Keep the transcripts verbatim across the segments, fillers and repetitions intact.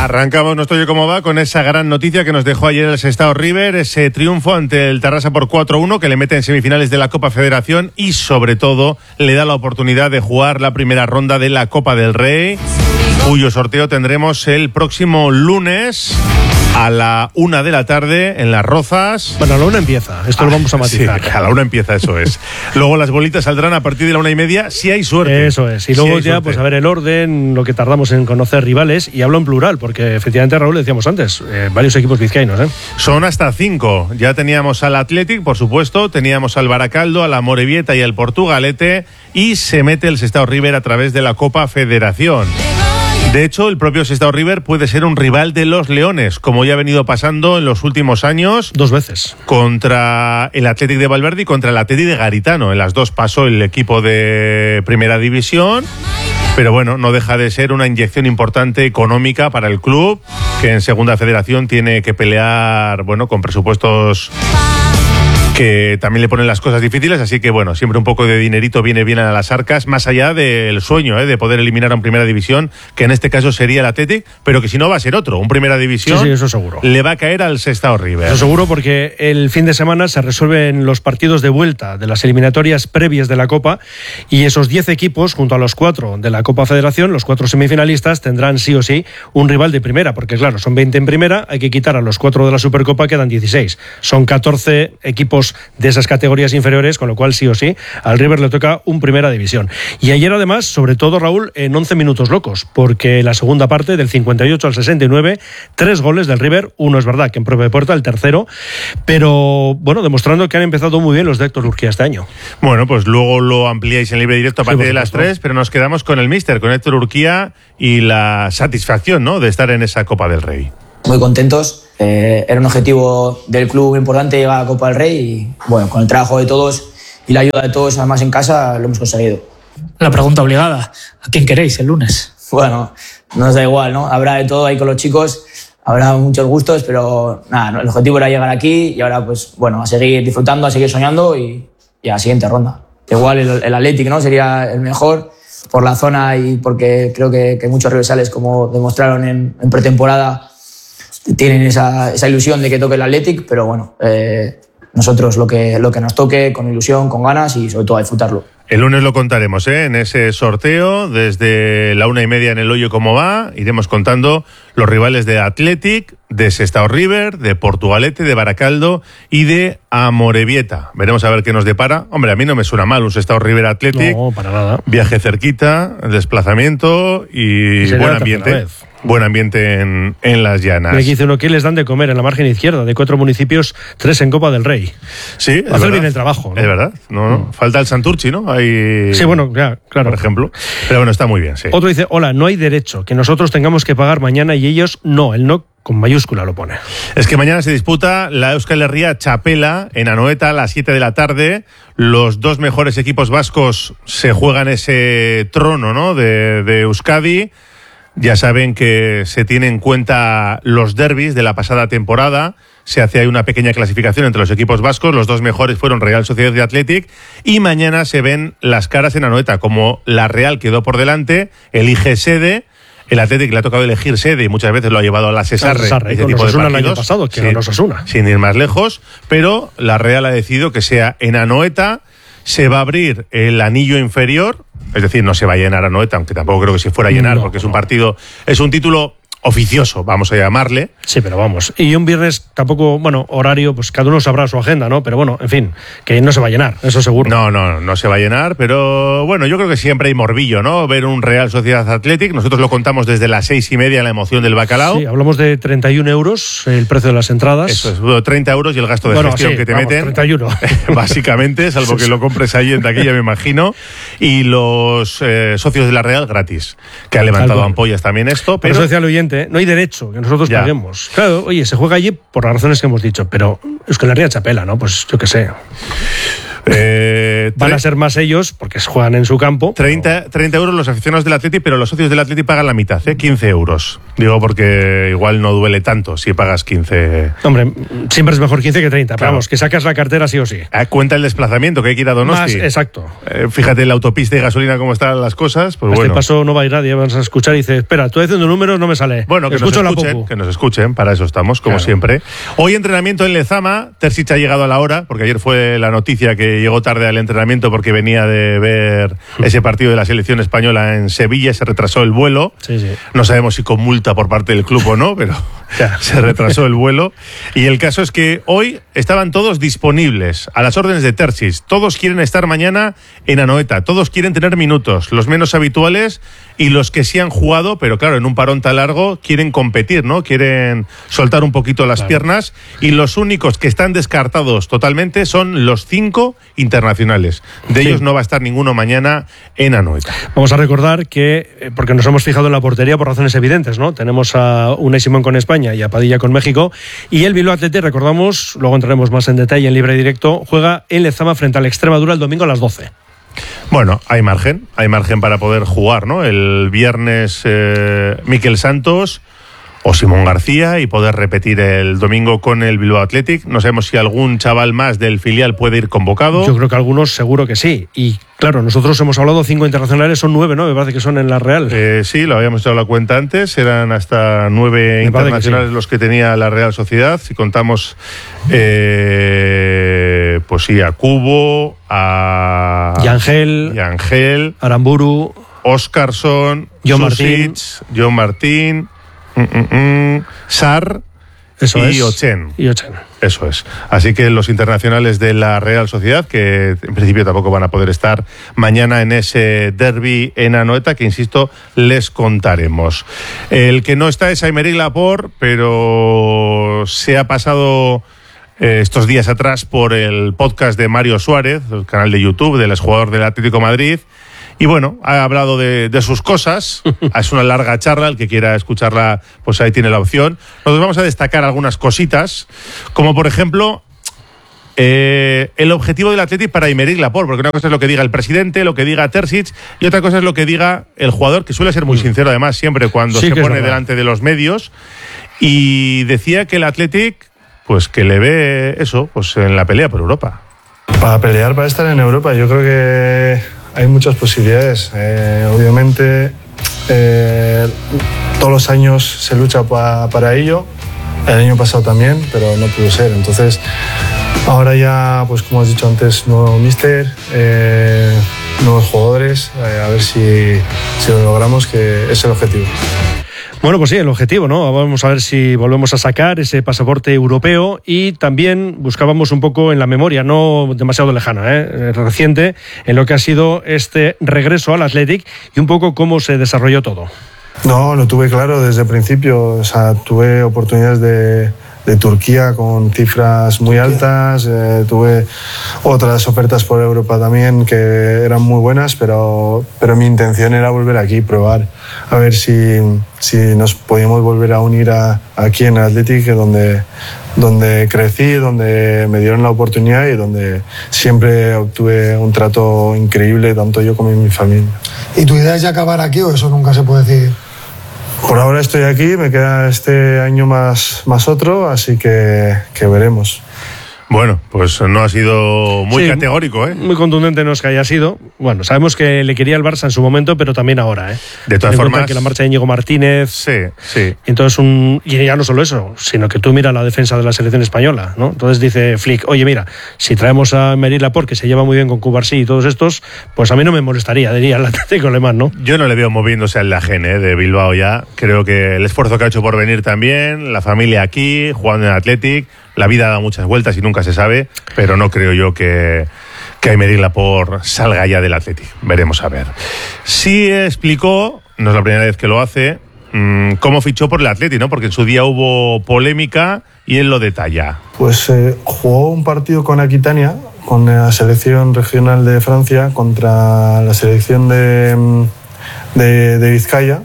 Arrancamos nuestro Oye Cómo Va con esa gran noticia que nos dejó ayer el Sestao River, ese triunfo ante el Tarrasa por cuatro uno que le mete en semifinales de la Copa Federación y sobre todo le da la oportunidad de jugar la primera ronda de la Copa del Rey, cuyo sorteo tendremos el próximo lunes a la una de la tarde en Las Rozas. Bueno, a la una empieza, esto ah, lo vamos a matizar. Sí, a la una empieza, eso es. Luego las bolitas saldrán a partir de la una y media, si hay suerte. Eso es, y luego si ya, pues a ver el orden, lo que tardamos en conocer rivales, y hablo en plural, porque efectivamente, Raúl, decíamos antes, eh, varios equipos vizcaínos, ¿eh? Son hasta cinco. Ya teníamos al Athletic, por supuesto, teníamos al Baracaldo, a la Amorebieta y al Portugalete, y se mete el Sestao River a través de la Copa Federación. De hecho, el propio Sestao River puede ser un rival de los Leones, como ya ha venido pasando en los últimos años. Dos veces. Contra el Athletic de Valverde y contra el Athletic de Garitano. En las dos pasó el equipo de Primera División. Pero bueno, no deja de ser una inyección importante económica para el club, que en Segunda Federación tiene que pelear, bueno, con presupuestos que también le ponen las cosas difíciles, así que bueno, siempre un poco de dinerito viene bien a las arcas, más allá del sueño, ¿eh? de poder eliminar a un Primera División, que en este caso sería el Athletic, pero que si no va a ser otro, un Primera División. Sí, sí, eso seguro. Le va a caer al Sestao River. Eso seguro, porque el fin de semana se resuelven los partidos de vuelta de las eliminatorias previas de la Copa, y esos diez equipos, junto a los cuatro de la Copa Federación, los cuatro semifinalistas, tendrán sí o sí un rival de primera, porque claro, son veinte en primera, hay que quitar a los cuatro de la Supercopa, quedan dieciséis. Son catorce equipos de esas categorías inferiores, con lo cual sí o sí al River le toca un Primera División. Y ayer además, sobre todo, Raúl, en once minutos locos, porque la segunda parte, del cincuenta y ocho al sesenta y nueve, tres goles del River, uno es verdad que en propia puerta, el tercero, pero bueno, demostrando que han empezado muy bien los de Héctor Urquía este año. Bueno, pues luego lo ampliáis en libre directo a partir sí, de las tres, pero nos quedamos con el míster, con Héctor Urquía y la satisfacción, ¿no?, de estar en esa Copa del Rey. Muy contentos, eh, era un objetivo del club importante llegar a la Copa del Rey y bueno, con el trabajo de todos y la ayuda de todos, además en casa, lo hemos conseguido. La pregunta obligada, ¿a quién queréis el lunes? Bueno, nos da igual, ¿no? Habrá de todo ahí con los chicos, habrá muchos gustos, pero nada, el objetivo era llegar aquí y ahora pues bueno, a seguir disfrutando, a seguir soñando y, y a la siguiente ronda. Igual el, el Athletic, ¿no?, sería el mejor por la zona y porque creo que, que muchos rivales, como demostraron en, en pretemporada, tienen esa, esa ilusión de que toque el Athletic, pero bueno, eh, nosotros lo que, lo que nos toque, con ilusión, con ganas y sobre todo a disfrutarlo. El lunes lo contaremos, ¿eh? En ese sorteo, desde la una y media en el Oye Cómo Va, iremos contando los rivales de Athletic, de Sestao River, de Portugalete, de Baracaldo y de Amorebieta. Veremos a ver qué nos depara. Hombre, a mí no me suena mal un Sestao River Athletic. No, para nada. Viaje cerquita, desplazamiento y, y buen ambiente. Buen ambiente en, en las llanas. Y aquí dice uno que les dan de comer en la margen izquierda, de cuatro municipios, tres en Copa del Rey. Sí, es hacer bien el trabajo, ¿no? Es verdad. No, no. Falta el Santurchi, ¿no? Hay... Sí, bueno, ya, claro. Por ejemplo. Pero bueno, está muy bien, sí. Otro dice, hola, no hay derecho que nosotros tengamos que pagar mañana y ellos no, el no con mayúscula lo pone. Es que mañana se disputa la Euskal Herria Txapela en Anoeta a las siete de la tarde. Los dos mejores equipos vascos se juegan ese trono, ¿no?, de, de Euskadi. Ya saben que se tiene en cuenta los derbis de la pasada temporada. Se hace ahí una pequeña clasificación entre los equipos vascos. Los dos mejores fueron Real Sociedad y Athletic. Y mañana se ven las caras en Anoeta. Como la Real quedó por delante, elige sede. El Athletic le ha tocado elegir sede y muchas veces lo ha llevado a la Cesarre. Ese tipo de partidos. El año pasado, que sí, no nos Osasuna. Sin ir más lejos. Pero la Real ha decidido que sea en Anoeta. Se va a abrir el anillo inferior. Es decir, no se va a llenar Anoeta, aunque tampoco creo que se fuera a llenar, no, porque es un partido, es un título oficioso, vamos a llamarle. Sí, pero vamos. Y un viernes tampoco, bueno, horario, pues cada uno sabrá su agenda, ¿no? Pero bueno, en fin, que no se va a llenar, eso seguro. No, no, no se va a llenar, pero bueno, yo creo que siempre hay morbillo, ¿no? Ver un Real Sociedad Athletic. Nosotros lo contamos desde las seis y media en la emoción del bacalao. Sí, hablamos de treinta y un euros el precio de las entradas. Eso es, treinta euros y el gasto de bueno, gestión sí, que te vamos, meten. treinta y uno. Básicamente, salvo que lo compres ahí en taquilla, me imagino. Y los eh, socios de la Real gratis, que han levantado ampollas también esto. Pero por eso decía el oyente, ¿eh? No hay derecho que nosotros ya paguemos. Claro, oye, se juega allí por las razones que hemos dicho, pero Euskal Herria Txapela, ¿no? Pues yo qué sé. Eh, Eh, Van a ser más ellos, porque juegan en su campo. treinta, treinta euros los aficionados del Atleti, pero los socios del Atleti pagan la mitad, ¿eh? quince euros. Digo porque igual no duele tanto si pagas quince. Hombre, siempre es mejor quince que treinta, pero Claro. vamos, que sacas la cartera sí o sí. Ah, cuenta el desplazamiento, que hay que ir a Donosti. Más, exacto. Eh, fíjate la autopista y gasolina cómo están las cosas, pues Este bueno. paso no va a ir nadie, vamos a escuchar y dice, espera, estoy haciendo números, no me sale. Bueno, que nos Escucho la escuchen, popu. que nos escuchen, para eso estamos, como Claro. siempre. Hoy entrenamiento en Lezama, Terzic ha llegado a la hora, porque ayer fue la noticia que llegó tarde al entrenamiento porque venía de ver ese partido de la selección española en Sevilla, se retrasó el vuelo. Sí, sí. No sabemos si con multa por parte del club o no, pero Ya. se retrasó el vuelo. Y el caso es que hoy estaban todos disponibles a las órdenes de Terzic. Todos quieren estar mañana en Anoeta, todos quieren tener minutos, los menos habituales y los que sí han jugado, pero claro, en un parón tan largo quieren competir, ¿no? Quieren soltar un poquito las Claro. piernas y los únicos que están descartados totalmente son los cinco internacionales. De Sí. ellos no va a estar ninguno mañana en Anoeta. Vamos a recordar que, eh, porque nos hemos fijado en la portería por razones evidentes, ¿no? Tenemos a Unai Simón con España y a Padilla con México. Y el Bilbao Athletic, recordamos, luego entraremos más en detalle en libre y directo, juega en Lezama frente al Extremadura el domingo a las doce. Bueno, hay margen, hay margen para poder jugar, ¿no? El viernes eh, Miquel Santos o Simón García y poder repetir el domingo con el Bilbao Athletic. No sabemos si algún chaval más del filial puede ir convocado. Yo creo que algunos seguro que sí. Y claro, nosotros hemos hablado cinco internacionales, son nueve, ¿no? Me parece que son en la Real. Eh, sí, lo habíamos echado la cuenta antes, eran hasta nueve Me parece que internacionales sí. los que tenía la Real Sociedad. Si contamos, eh, pues sí, a Cubo, a Yangel, Yangel, Aramburu, Óscarson, John Martín. Susic, John Martín, mm, mm, mm, Sar eso y es. Ochen. Y Ochen. Eso es. Así que los internacionales de la Real Sociedad, que en principio tampoco van a poder estar mañana en ese derbi en Anoeta, que insisto, les contaremos. El que no está es Aymeric Laporte, pero se ha pasado eh, estos días atrás por el podcast de Mario Suárez, el canal de YouTube del exjugador del Atlético de Madrid. Y bueno, ha hablado de, de sus cosas. Es una larga charla, el que quiera escucharla, pues ahí tiene la opción. Nosotros vamos a destacar algunas cositas, como por ejemplo, eh, el objetivo del Athletic para Aymeric Laporte, porque una cosa es lo que diga el presidente, lo que diga Terzic, y otra cosa es lo que diga el jugador, que suele ser muy sincero además siempre cuando Sí, se que es pone verdad. delante de los medios. Y decía que el Athletic, pues que le ve eso, pues en la pelea por Europa. Para pelear, para estar en Europa, yo creo que hay muchas posibilidades. Eh, obviamente, eh, todos los años se lucha pa, para ello. El año pasado también, pero no pudo ser. Entonces, ahora ya, pues como has dicho antes, nuevo míster, eh, nuevos jugadores, eh, a ver si, si lo logramos, que es el objetivo. Bueno, pues sí, el objetivo, ¿no? Vamos a ver si volvemos a sacar ese pasaporte europeo y también buscábamos un poco en la memoria, no demasiado lejana, ¿eh? Reciente, en lo que ha sido este regreso al Athletic y un poco cómo se desarrolló todo. No, lo tuve claro desde el principio. O sea, tuve oportunidades de, de Turquía con cifras muy altas. Eh, tuve otras ofertas por Europa también que eran muy buenas, pero, pero mi intención era volver aquí, probar, a ver si, si nos podíamos volver a unir a, aquí en el Athletic, donde, donde crecí, donde me dieron la oportunidad y donde siempre obtuve un trato increíble, tanto yo como mi familia. ¿Y tu idea es ya acabar aquí o eso nunca se puede decir? Por ahora estoy aquí, me queda este año más, más otro, así que, que veremos. Bueno, pues no ha sido muy Sí, categórico, ¿eh? Muy contundente no es que haya sido. Bueno, sabemos que le quería el Barça en su momento, pero también ahora, ¿eh? De todas Ten en cuenta formas- que la marcha de Íñigo Martínez. Sí, sí. Entonces, un, y ya no solo eso, sino que tú miras la defensa de la selección española, ¿no? Entonces dice Flick, oye, mira, si traemos a Aymeric Laporte, que se lleva muy bien con Cubarsí y todos estos, pues a mí no me molestaría, diría el Atlético alemán, ¿no? Yo no le veo moviéndose al Lagen, ¿eh? De Bilbao ya. Creo que el esfuerzo que ha hecho por venir también, la familia aquí, jugando en Athletic, la vida da muchas vueltas y nunca se sabe, pero no creo yo que, que Aymeric Laporte salga ya del Athletic. Veremos a ver. Sí explicó, no es la primera vez que lo hace, mmm, cómo fichó por el Athletic, ¿no? Porque en su día hubo polémica y él lo detalla. Pues eh, jugó un partido con Aquitania, con la selección regional de Francia, contra la selección de, de, de Vizcaya.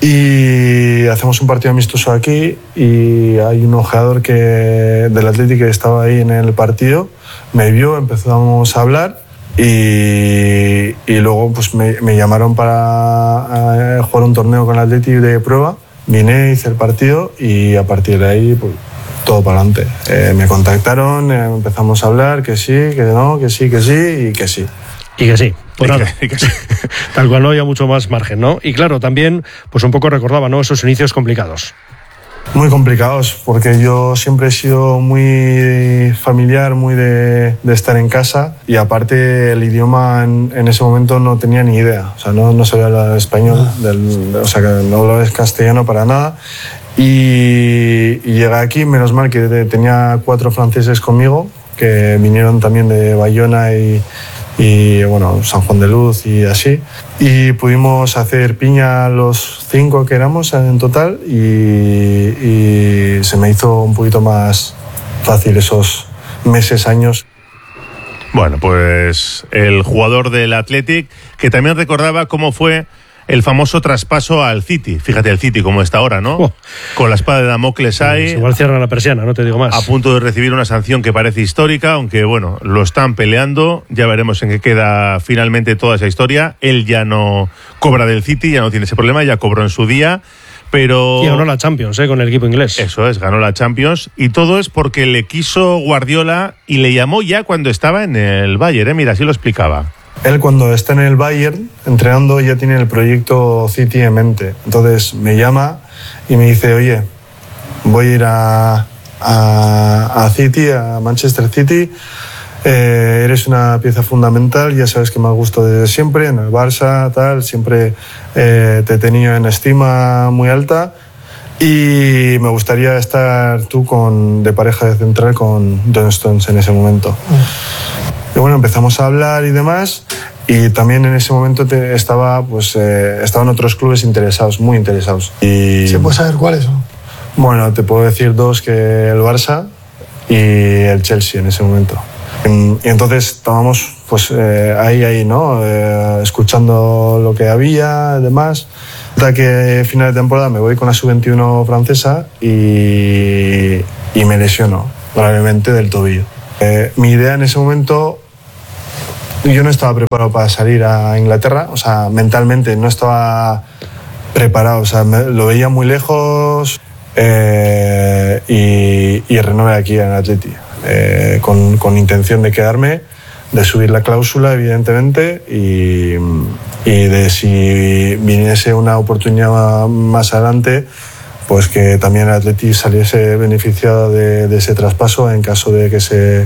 Y hacemos un partido amistoso aquí y hay un ojeador que, del Athletic que estaba ahí en el partido, me vio, empezamos a hablar y, y luego pues me, me llamaron para eh, jugar un torneo con el Athletic de prueba. Vine, hice el partido y a partir de ahí pues, todo para adelante. Eh, me contactaron, eh, empezamos a hablar, que sí, que no, que sí, que sí y que sí. Y que sí, pues y nada, que, y que sí. Tal cual no había mucho más margen, ¿no? Y claro, también, pues un poco recordaba, ¿no? Esos inicios complicados. Muy complicados, porque yo siempre he sido muy familiar, muy de, de estar en casa, y aparte el idioma en, en ese momento no tenía ni idea, o sea, no, no sabía hablar español, del, o sea, que no hablaba castellano para nada. Y, y llegué aquí, menos mal que tenía cuatro franceses conmigo, que vinieron también de Bayona y, y bueno, San Juan de Luz y así. Y pudimos hacer piña los cinco que éramos en total y, y se me hizo un poquito más fácil esos meses, años. Bueno, pues el jugador del Athletic, que también recordaba cómo fue el famoso traspaso al City. Fíjate el City como está ahora, ¿no? Oh. Con la espada de Damocles ahí. Pues igual cierran la persiana, no te digo más. A punto de recibir una sanción que parece histórica, aunque bueno, lo están peleando. Ya veremos en qué queda finalmente toda esa historia. Él ya no cobra del City, ya no tiene ese problema, ya cobró en su día. Pero... Y ganó la Champions, ¿eh? Con el equipo inglés. Eso es, ganó la Champions. Y todo es porque le quiso Guardiola y le llamó ya cuando estaba en el Bayern, ¿eh? Mira, así lo explicaba. Él cuando está en el Bayern entrenando ya tiene el proyecto City en mente. Entonces me llama y me dice, oye, voy a ir a, a, a City, a Manchester City. Eh, eres una pieza fundamental, ya sabes que me ha gustado desde siempre, en el Barça, tal, siempre eh, te he tenido en estima muy alta y me gustaría estar tú con, de pareja de central con John Stones en ese momento. Mm. Y bueno, empezamos a hablar y demás, y también en ese momento te, estaba, pues, eh, estaban otros clubes interesados, muy interesados. Y, ¿se puede saber cuáles son? Bueno, te puedo decir dos, que el Barça y el Chelsea en ese momento. Y entonces estábamos pues eh, ahí, ahí, ¿no? Eh, escuchando lo que había y demás. Hasta que final de temporada me voy con la sub veintiuno francesa y, y me lesiono gravemente del tobillo. Eh, mi idea en ese momento, yo no estaba preparado para salir a Inglaterra, o sea, mentalmente no estaba preparado, o sea, me, lo veía muy lejos eh, y, y renové aquí en Athletic. Eh, con, con intención de quedarme, de subir la cláusula evidentemente y, y de si viniese una oportunidad más adelante, pues que también el Athletic saliese beneficiado de, de ese traspaso en caso de que se,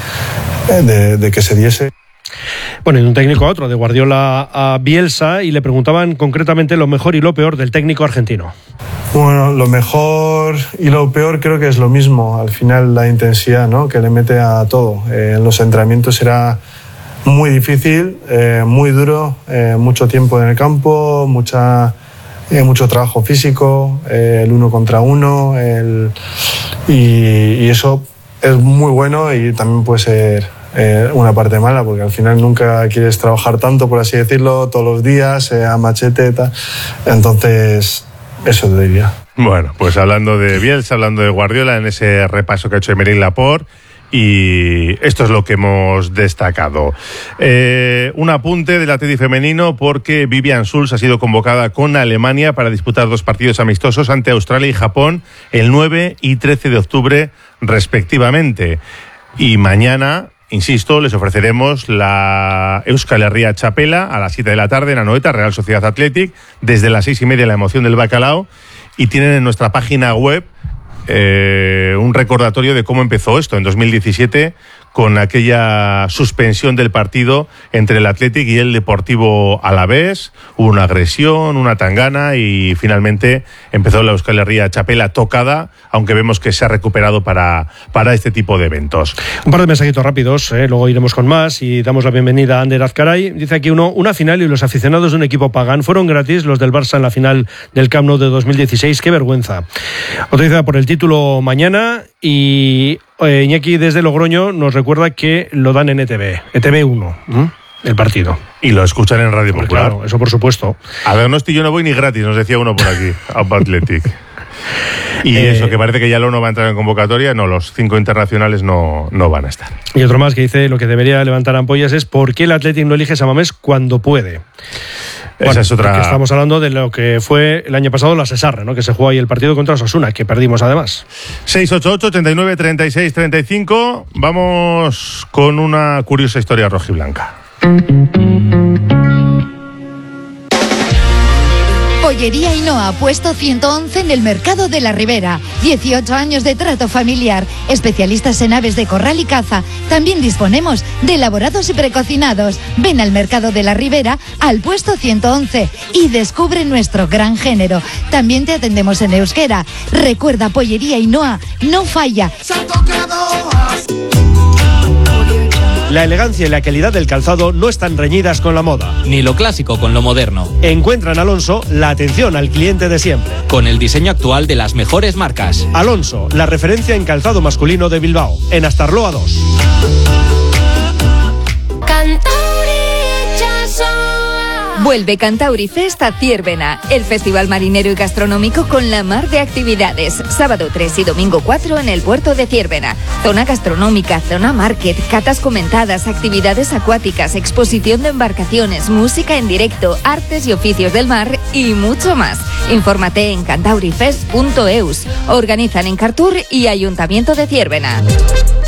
de, de que se diese. Bueno, de un técnico a otro, de Guardiola a Bielsa, y le preguntaban concretamente lo mejor y lo peor del técnico argentino. Bueno, lo mejor y lo peor creo que es lo mismo. Al final la intensidad, ¿no?, que le mete a todo. Eh, en los entrenamientos era muy difícil, eh, muy duro, eh, mucho tiempo en el campo, mucha, eh, mucho trabajo físico, eh, el uno contra uno, el, y, y eso es muy bueno y también puede ser eh, una parte mala, porque al final nunca quieres trabajar tanto, por así decirlo, todos los días, eh, a machete, tal. Entonces... eso te diría. Bueno, pues hablando de Bielsa, hablando de Guardiola, en ese repaso que ha hecho Aymeric Laporte, y esto es lo que hemos destacado. Eh, un apunte del Athletic femenino, porque Vivian Schulz ha sido convocada con Alemania para disputar dos partidos amistosos ante Australia y Japón el nueve y trece de octubre respectivamente. Y mañana, insisto, les ofreceremos la Euskal Herria Txapela a las siete de la tarde en Anoeta, Real Sociedad Athletic, desde las seis y media la emoción del bacalao, y tienen en nuestra página web eh, un recordatorio de cómo empezó esto en dos mil diecisiete, con aquella suspensión del partido entre el Athletic y el Deportivo Alavés. Hubo una agresión, una tangana y finalmente empezó la Euskal Herria Txapela tocada, aunque vemos que se ha recuperado para, para este tipo de eventos. Un par de mensajitos rápidos, ¿eh? Luego iremos con más y damos la bienvenida a Ander Azcaray. Dice aquí uno, una final y los aficionados de un equipo pagán fueron gratis, los del Barça en la final del Camp Nou de dos mil dieciséis, qué vergüenza. Otra dice por el título mañana y... Eh, Iñaki desde Logroño nos recuerda que lo dan en E T V, E T V uno, ¿eh? El partido. Y lo escuchan en Radio Popular. Claro, eso por supuesto. A ver, no estoy, yo no voy ni gratis, nos decía uno por aquí, a Athletic. Y Eh, eso, que parece que ya no va a entrar en convocatoria, no, los cinco internacionales no, no van a estar. Y otro más que dice, lo que debería levantar ampollas es ¿por qué el Athletic no elige a Samamés cuando puede? Esa Bueno, es otra. porque estamos hablando de lo que fue el año pasado la Sesarra, ¿no? Que se jugó ahí el partido contra Osasuna, que perdimos además. seis ocho ocho, treinta y nueve, treinta y seis, treinta y cinco. Vamos con una curiosa historia rojiblanca. Pollería Ainhoa, puesto ciento once en el mercado de la Ribera. dieciocho años de trato familiar. Especialistas en aves de corral y caza. También disponemos de elaborados y precocinados. Ven al mercado de la Ribera, al puesto ciento once, y descubre nuestro gran género. También te atendemos en euskera. Recuerda, Pollería Ainhoa no falla. La elegancia y la calidad del calzado no están reñidas con la moda. Ni lo clásico con lo moderno. Encuentra en Alonso la atención al cliente de siempre. Con el diseño actual de las mejores marcas. Alonso, la referencia en calzado masculino de Bilbao, en Astarloa dos. Vuelve Cantauri Fest a Ziérbena, el festival marinero y gastronómico con la mar de actividades. Sábado tres y domingo cuatro en el puerto de Ziérbena. Zona gastronómica, zona market, catas comentadas, actividades acuáticas, exposición de embarcaciones, música en directo, artes y oficios del mar y mucho más. Infórmate en cantaurifest punto eus. Organizan Encartur y Ayuntamiento de Ziérbena.